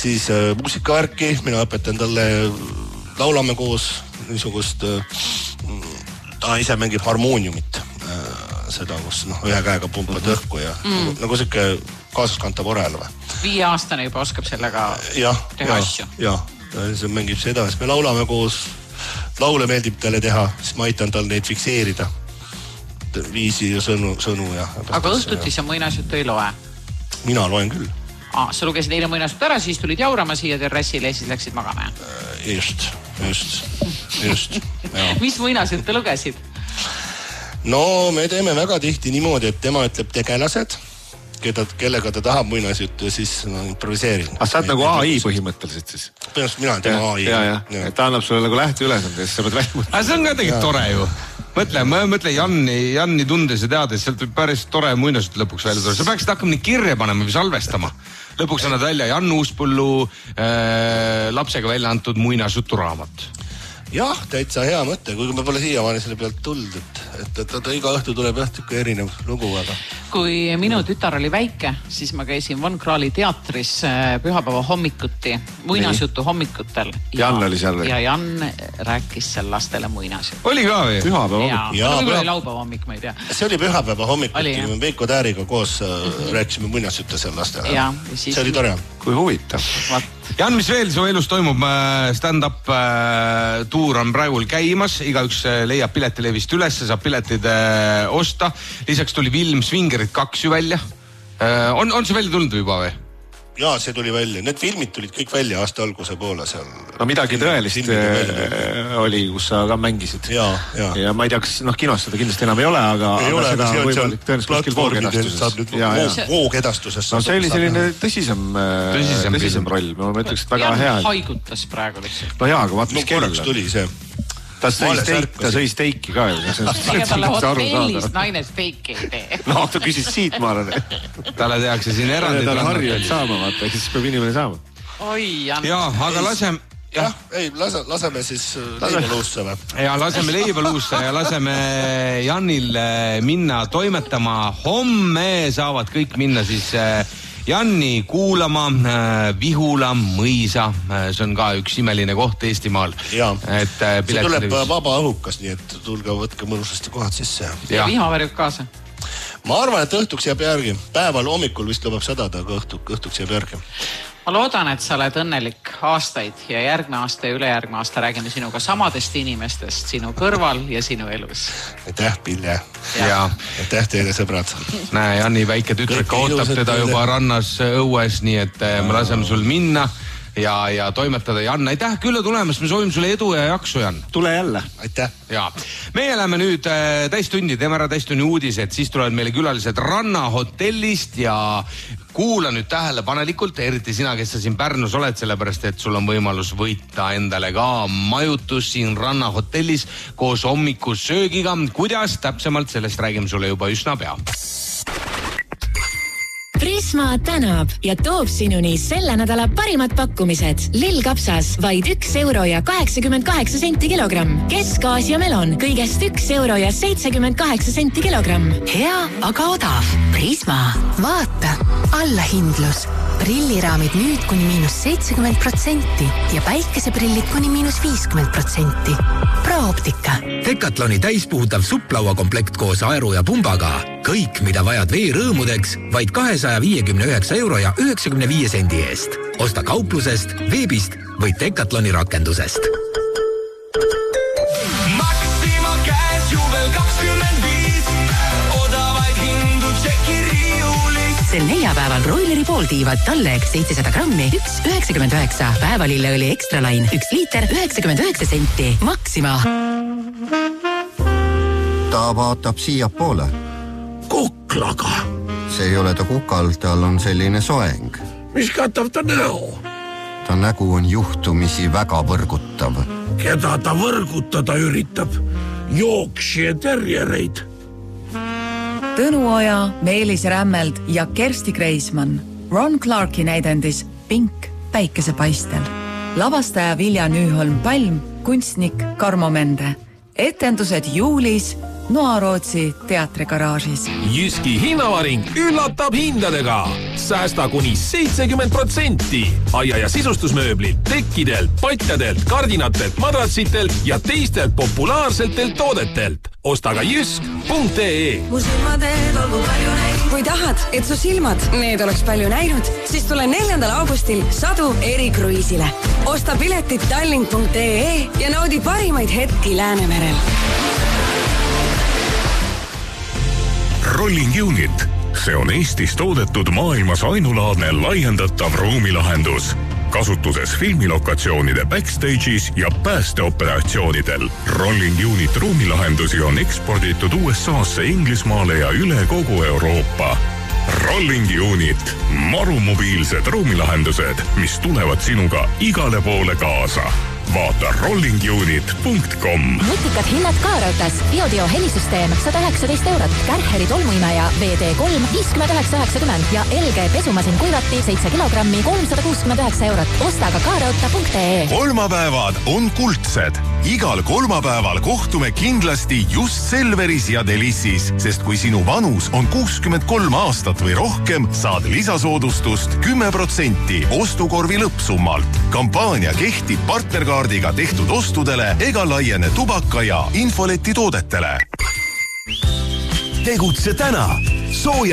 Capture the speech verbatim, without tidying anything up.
siis äh, muusikavärki, mina õpetan talle, laulame koos niisugust, äh, ta ise mängib harmooniumit, äh, seda, kus noh, ühe käega pumpad õhku ja mm. nagu siuke kaasaskantav orel või. Viie aastane juba oskab sellega ja, teha ja, asju. Jah, see mängib seda, siis me laulame koos, laule meeldib talle teha, siis ma aitan tal neid fikseerida, viisi ja sõnu, sõnu ja... Aga õhtuti sa muinasjuttu ei loe? Mina loen küll. Aa, sa lugesid eile muinasjuttu ära, siis tulid jaurama siia terrassile ja siis läksid magama. Just, just, just. Mis muinasjuttu lugesid? No me teeme väga tihti niimoodi, et tema ütleb tegelased, keda, kellega ta tahab muinasjuttu ja siis no, improviseerin. Ah, sa oled nagu A I põhimõtteliselt siis? Põhimõtteliselt mina olen tema A I. Ja, ja, ja. Ta annab sulle nagu lähte ülesande ja siis sa pead välja mõtlema. Aga see on ka tegelikult tore ju. Mõtle, ma mõtle Janni, Janni tundes ja teades, sealt võib päris tore muinasjutt lõpuks välja tulla. Sa peaksid hakkama nii kirja panema või salvestama. Lõpuks annad välja Jan Uuspõllu äh, lapsega välja antud muinasjutu raamat. Jah, täitsa hea mõte, kuigi me pole siiamaani selle pealt tuld, et, et, et, et iga õhtu tuleb õhtuke erinev lugu, aga... Kui minu tütar oli väike, siis ma käisin Von Krahli teatris pühapäeva hommikuti, muinasjutu hommikutel. Jan oli seal või? Ja Jan rääkis seal lastele muinasjutu. Oli ka või? Pühapäeva hommik? Jaa, püha... oli laupäeva hommik, ma ei tea. See oli pühapäeva hommikuti, me Veiko Tääriga koos mm-hmm. rääkisime muinasjutu seal lastele. Ja, siis... See oli tore. Kui huvitav. Jan, mis veel su elus toimub? Stand-up tuur on praegu käimas, igaüks leiab piletilevist üles, saab piletid osta. Lisaks tuli film Swinger kaks ju välja. On, on see välja tulnud juba või? Jaa, see tuli välja. Need filmid tulid kõik välja aasta alguse poole seal. No midagi tõelist oli, kus sa ka mängisid. Ja, ja. ja ma ei tea, kas noh, kinos seda kindlasti enam ei ole, aga, ei aga ole, seda aga võimalik tõenäoliselt kuskil voogedastuses. Voogedastuses. No see oli selline tõsisem, tõsisem, tõsisem roll. Ma ütleks, et väga hea. Jan haigutas praegu lihtsalt. No jaa, aga vaat mis kell. No korraks tuli see. Ta sõi steik, ta sõi steiki ka ju. Ega talle hotellist naine steiki ei tee. No, ta küsis siit, ma arvan. Talle tehakse siin erandid. Ta on harjalt saama, vaata, siis peab inimene saama. Oi, Jan. Jaa, aga laseme... jah, ei, lase, laseme siis leivaluusse või? Ja laseme leivaluusse ja laseme Janil minna toimetama. Homme saavad kõik minna siis... Janni kuulama, Vihula mõisa, see on ka üks imeline koht Eestimaal. Jaa, et, see tuleb vaba õhukas, nii et tulge võtke mõnusasti kohad sisse. Ja vihmavarjub kaasa? Ma arvan, et õhtuks jääb järgi. Päeval hommikul vist lubab sadada, aga õhtu, õhtuks jääb järgi. Ma loodan, et sa oled õnnelik aastaid ja järgme aasta ja ülejärgme aasta räägime sinuga samadest inimestest sinu kõrval ja sinu elus. Aitäh, Pille. Ja. Aitäh teile, sõbrad. Näe, Janni väike tütrek ootab teda juba rannas õues, nii et me laseme sul minna ja, ja toimetada. Jan, aitäh külla tulemast, me soovime sulle edu ja jaksu, Jan. Tule jälle. Aitäh. Ja. Meie läheme nüüd täistundi, teeme ära täistundi uudised, siis tulevad meile külalised Ranna hotellist ja kuula nüüd tähelepanelikult, eriti sina, kes sa siin Pärnus oled, sellepärast, et sul on võimalus võita endale ka majutus siin Ranna hotellis koos hommikus söögiga. Kuidas täpsemalt, sellest räägime sulle juba üsna pea. Prisma tänab ja toob sinuni selle nädala parimad pakkumised. Lillkapsas vaid üks euro ja kaheksakümmend kaheksa senti kilogramm. Kesk-Aasia melon kõigest üks euro ja seitsekümmend kaheksa senti kilogramm. Hea, aga odav. Prisma. Vaata. Allahindlus. Prilliraamid nüüd kuni miinus seitsekümmend protsenti ja päikeseprillid kuni miinus viiskümmend protsenti. Pro-optika. Decathloni täispuhutav supplauakomplekt koos aeru ja pumbaga. Kõik, mida vajad veerõõmudeks, vaid kahesaja viiekümne üheksa euro ja üheksakümne viie sendi eest. Osta kauplusest, veebist või Decathloni rakendusest. Maxima käes juubel kakskümmend viis. Odavaid hindu tšeki riiulis. Sel neljapäeval broileri pooltiivad Talleg seitsesada grammi, üks üheksakümmend üheksa. Päevalilleõli ekstralain, üks liiter, üheksakümmend üheksa senti. Maxima. Ta vaatab siia poole. Kuklaga. See ei ole ta kukal, tal on selline soeng. Mis katab ta näo? Ta nägu on juhtumisi väga võrgutav. Keda ta võrgutada üritab? Jooksi ja terjereid. Tõnu Oja, Meelis Rämmeld ja Kersti Kreismann. Ron Clarki näidendis Pink päikesepaistel. Lavastaja Vilja Nüüholm Palm, kunstnik Karmo Mende. Etendused juulis Noarootsi teatrigaraažis. Jyski hinnavaring üllatab hindadega. Säästa kuni seitsekümmend protsenti. Aia- ja sisustusmööblid, tekkidelt, patjadelt, kardinatelt, madratsitelt ja teistelt populaarsetelt toodetelt. Osta ka jysk punkt ee. Mu silmateed olgu palju näinud. Kui tahad, et su silmad need oleks palju näinud, siis tule neljandal augustil Sadu erikruiisile. Osta piletit tallink punkt ee ja naudi parimaid hetki Läänemerel. Rolling Unit. See on Eestis toodetud maailmas ainulaadne laiendatav ruumilahendus. Kasutuses filmilokatsioonide backstage'is ja päästeoperatsioonidel. Rolling Unit ruumilahendusi on eksporditud U S A-sse, Inglismaale ja üle kogu Euroopa. Rolling Unit. Marumobiilsed ruumilahendused, mis tulevad sinuga igale poole kaasa. Vaata rolling unit punkt com. Nutikad hinnad K-Rautas. Biodio helisüsteem sada üheksateist eurot. Kärheri tolmuimeja V D kolm viiskümmend üheksa üheksakümmend ja L G pesumasin kuivati seitse kilogrammi kolmsada kuuskümmend üheksa eurot. Osta ka K-Rauta punkt ee. Kolmapäevad on kuldsed. Igal kolmapäeval kohtume kindlasti just Selveris ja Delissis, sest kui sinu vanus on kuuskümmend kolm aastat või rohkem, saad lisasoodustust kümme protsenti ostukorvi lõppsummalt. Kampaania kehtib partnerkaardiga tehtud ostudele ega laiene tubaka ja infoleti toodetele. Tegutse täna. Sooja